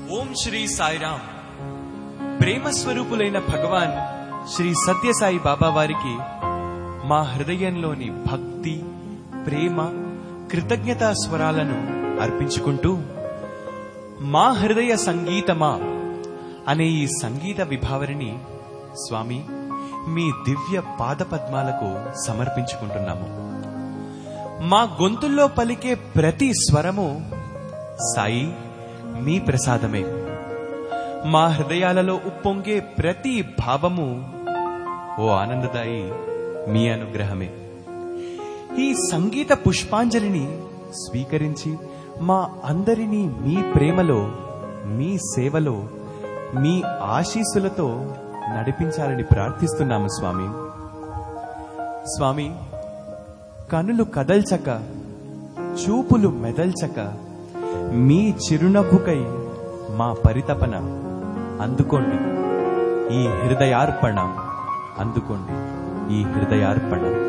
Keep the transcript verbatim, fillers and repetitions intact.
ఓం శ్రీ సాయిరామ్. ప్రేమ స్వరూపులైన భగవాన్ శ్రీ సత్యసాయి బాబా వారికి మా హృదయంలోని భక్తి, ప్రేమ, కృతజ్ఞతా స్వరాలను అర్పించుకుంటూ మా హృదయ సంగీతమా అనే ఈ సంగీత విభావరిని స్వామి మీ దివ్య పాదపద్మాలకు సమర్పించుకుంటున్నాము. మా గొంతుల్లో పలికే ప్రతి స్వరము సాయి మీ ప్రసాదమే. మా హృదయాలలో ఉప్పొంగే ప్రతి భావము ఓ ఆనందదాయి మీ అనుగ్రహమే. ఈ సంగీత పుష్పాంజలిని స్వీకరించి మా అందరినీ మీ ప్రేమలో, మీ సేవలో, మీ ఆశీస్సులతో నడిపించాలని ప్రార్థిస్తున్నాము స్వామి. స్వామి, కనులు కదల్చక, చూపులు మెదల్చక మీ చిరునవ్వుకై మా పరితపన అందుకోండి. ఈ హృదయార్పణ అందుకోండి, ఈ హృదయార్పణ.